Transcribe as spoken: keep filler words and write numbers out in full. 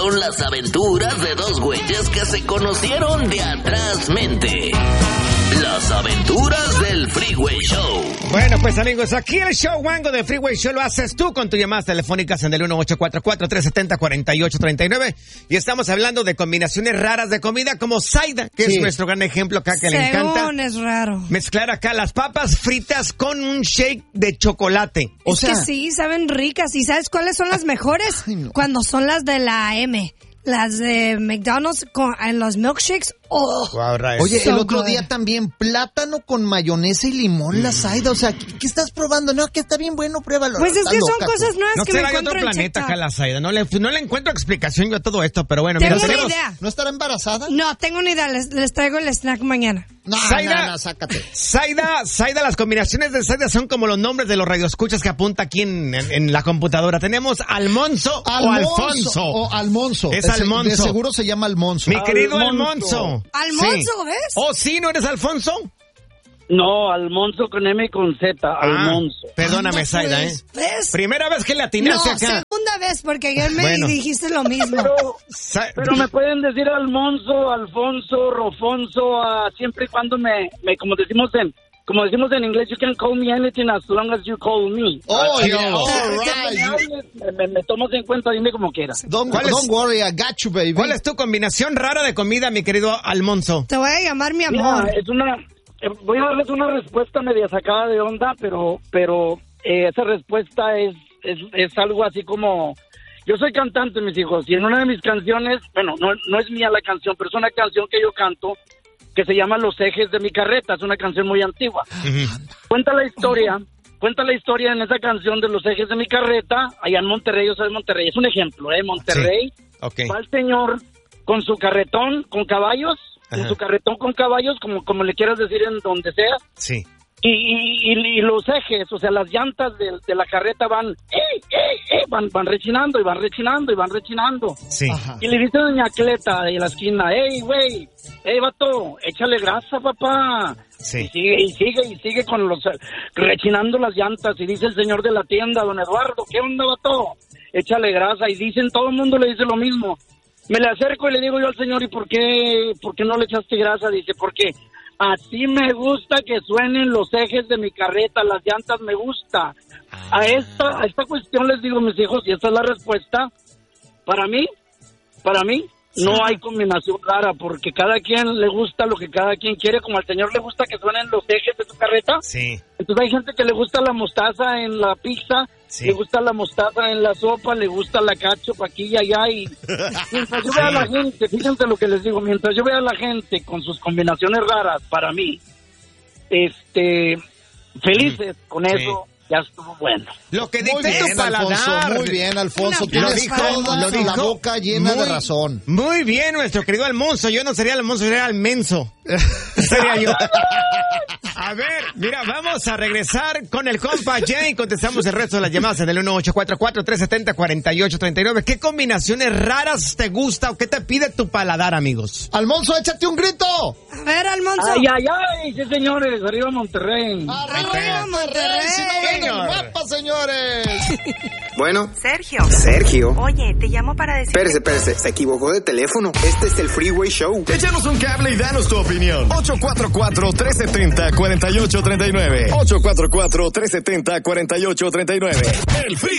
son las aventuras de dos güeyes que se conocieron de atrás mente. Las aventuras del Freeway Show. Bueno, pues amigos, aquí el show Wango del Freeway Show lo haces tú con tus llamadas telefónicas en el uno ocho cuatro cuatro, tres siete cero, cuatro ocho tres nueve. Y estamos hablando de combinaciones raras de comida como Zaida, que sí. es nuestro gran ejemplo acá que Según le encanta. es raro. Mezclar acá las papas fritas con un shake de chocolate. O es sea, que sí, saben ricas. ¿Y sabes cuáles son las mejores? Ay, no. Cuando son las de la M. Las de McDonald's con, en los milkshakes. Oh, wow, Oye, so el otro good. día también plátano con mayonesa y limón, mm. la Zaida. O sea, ¿qué, ¿qué estás probando? No, que está bien bueno, pruébalo. Pues es que loca, son cosas nuevas no que me encuentro en otro en planeta TikTok. acá la Zaida. No le, no le encuentro explicación yo a todo esto, pero bueno. Tengo mira, una tenemos... idea. ¿No estará embarazada? No, tengo una idea. Les, les traigo el snack mañana. No, Zaida, no, no, sácate. Zaida, Zaida, las combinaciones de Zaida son como los nombres de los radioescuchas que apunta aquí en, en, en la computadora. Tenemos Almonso, Almonso o Alfonso. O Almonso. Es Almonso. De seguro se llama Almonso. Mi querido Almonso. Almonso. Almonso, sí. ¿ves? ¿Oh, sí? ¿No eres Alfonso? No, Almonso con M y con Z, ah, Almonso. Perdóname, Anda, Zaida, ¿eh? ¿ves? Primera vez que le atinaste no, acá. segunda vez, porque ayer me bueno. dijiste lo mismo. Pero, pero me pueden decir Almonso, Alfonso, Rofonso, uh, siempre y cuando me, me, como decimos en, como decimos en inglés, you can call me anything as long as you call me. Oh, uh, yeah, all right. Me, me, me tomas en cuenta, dime como quieras. Don't, don't worry, I got you, baby. ¿Cuál es tu combinación rara de comida, mi querido Almonso? Te voy a llamar mi amor. Mira, es una... Voy a darles una respuesta media sacada de onda, pero pero eh, esa respuesta es, es es algo así como... Yo soy cantante, mis hijos, y en una de mis canciones, bueno, no, no es mía la canción, pero es una canción que yo canto que se llama Los Ejes de mi Carreta, es una canción muy antigua. Uh-huh. Cuenta la historia, cuenta la historia en esa canción de Los Ejes de mi Carreta, allá en Monterrey, yo soy de Monterrey, es un ejemplo, ¿eh? Monterrey, sí. Okay. Va el señor con su carretón, con caballos, Ajá. en su carretón con caballos, como, como le quieras decir en donde sea. Sí. Y, y, y, y los ejes, o sea, las llantas de, de la carreta van, ¡eh, eh, eh! Van, van rechinando y van rechinando y van rechinando. Sí. Ajá. Y le dice a doña Cleta de la esquina, ¡ey, güey! ¡Ey, vato! ¡Échale grasa, papá! Sí. Y sigue, y sigue, y sigue con los, rechinando las llantas. Y dice el señor de la tienda, don Eduardo, ¿qué onda, vato? Échale grasa. Y dicen, todo el mundo le dice lo mismo. Me le acerco y le digo yo al señor, ¿y por qué, por qué no le echaste grasa? Dice, porque así me gusta que suenen los ejes de mi carreta, las llantas me gusta. A esta, a esta cuestión les digo, mis hijos, y esta es la respuesta, para mí, para mí, no hay combinación rara, porque cada quien le gusta lo que cada quien quiere, como al señor le gusta que suenen los ejes de su carreta. Sí. Entonces hay gente que le gusta la mostaza en la pizza, sí. le gusta la mostaza en la sopa, le gusta la ketchup aquí y allá, y mientras yo vea a la gente, fíjense lo que les digo, mientras yo vea a la gente con sus combinaciones raras, para mí, este, felices mm. con sí. eso. Ya estuvo bueno. Lo que dicta tu paladar. Alfonso, muy bien, Alfonso. Tienes dijo, toda lo dijo, la boca llena muy, de razón. Muy bien, nuestro querido Almonso. Yo no sería Almonso, sería Almenso. Sería yo. A ver, mira, vamos a regresar con el compa Jay. Contestamos el resto de las llamadas en el uno ocho cuatro cuatro, tres siete cero, cuatro ocho tres nueve. ¿Qué combinaciones raras te gusta o qué te pide tu paladar, amigos? Almonso, échate un grito. A ver, Almonso. Ay, ay, ay, sí, señores. Arriba Monterrey. Arriba Monterrey. Si no ven el mapa, señores. Bueno. Sergio. Sergio. Oye, te llamo para decir... Espérese, espérese. Se equivocó de teléfono. Este es el Freeway Show. Échanos un cable y danos tu opinión. ocho cuatro cuatro, tres siete cero, cuatro ocho tres nueve. ocho cuatro cuatro, tres siete cero, cuatro ocho tres nueve. El Free